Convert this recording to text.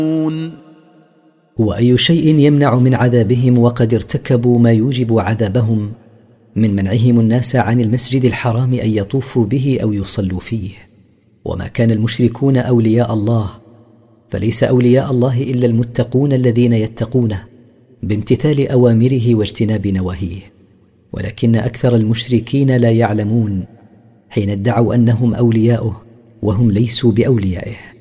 وأي شيء يمنع من عذابهم وقد ارتكبوا ما يوجب عذابهم من منعهم الناس عن المسجد الحرام أن يطوفوا به أو يصلوا فيه. وما كان المشركون أولياء الله، فليس أولياء الله إلا المتقون الذين يتقونه بامتثال أوامره واجتناب نواهيه، ولكن أكثر المشركين لا يعلمون حين ادعوا أنهم أولياؤه وهم ليسوا بأوليائه.